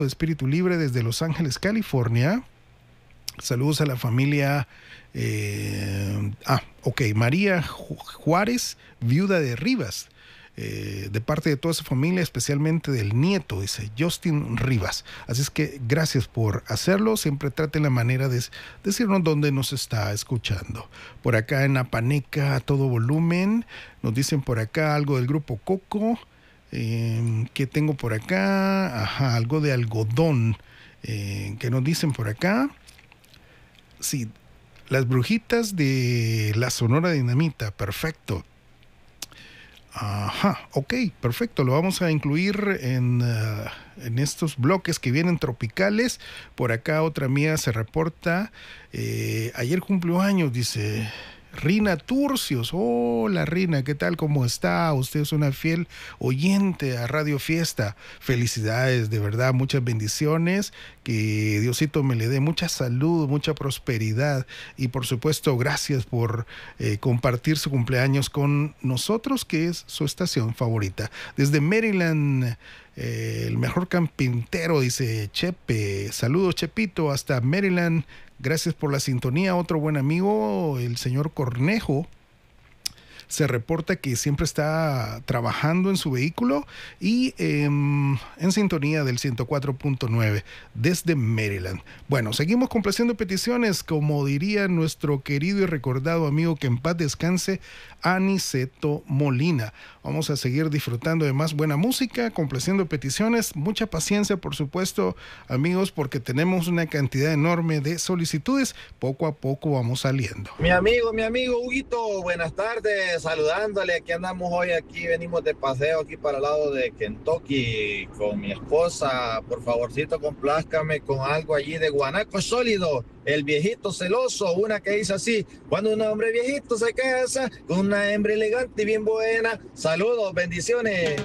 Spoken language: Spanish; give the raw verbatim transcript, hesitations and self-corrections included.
Espíritu Libre desde Los Ángeles, California. Saludos a la familia, eh, ah, ok, María Juárez, viuda de Rivas, eh, de parte de toda su familia, especialmente del nieto, dice Justin Rivas. Así es que gracias por hacerlo, siempre traten la manera de decirnos dónde nos está escuchando. Por acá en Apaneca, a todo volumen, nos dicen por acá algo del grupo Coco, eh, que tengo por acá, ajá, algo de algodón, eh, que nos dicen por acá. Sí, las brujitas de la Sonora Dinamita, perfecto. Ajá, ok, perfecto, lo vamos a incluir en, uh, en estos bloques que vienen tropicales. Por acá otra mía se reporta, eh, ayer cumplió años, dice Rina Turcios. Hola Rina, ¿qué tal? ¿Cómo está? Usted es una fiel oyente a Radio Fiesta. Felicidades, de verdad, muchas bendiciones. Que Diosito me le dé mucha salud, mucha prosperidad y por supuesto gracias por eh, compartir su cumpleaños con nosotros, que es su estación favorita. Desde Maryland, eh, el mejor campintero, dice Chepe. Saludos Chepito, hasta Maryland. Gracias por la sintonía. Otro buen amigo, el señor Cornejo, se reporta que siempre está trabajando en su vehículo y eh, en sintonía del ciento cuatro punto nueve desde Maryland. Bueno, seguimos complaciendo peticiones, como diría nuestro querido y recordado amigo, que en paz descanse, Aniceto Molina. Vamos a seguir disfrutando de más buena música, complaciendo peticiones. Mucha paciencia, por supuesto, amigos, porque tenemos una cantidad enorme de solicitudes. Poco a poco vamos saliendo. Mi amigo, mi amigo Huguito, buenas tardes, saludándole. Aquí andamos hoy, aquí venimos de paseo aquí para el lado de Kentucky con mi esposa. Por favorcito, complázcame con algo allí de Guanaco Sólido, El Viejito Celoso, una que dice así: cuando un hombre viejito se casa con una hembra elegante y bien buena. Saludos, bendiciones.